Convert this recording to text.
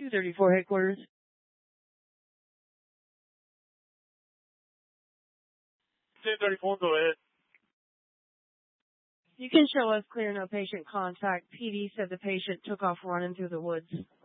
234 headquarters. Ten 34, go ahead. You can show us clear, no patient contact. PD said the patient took off running through the woods.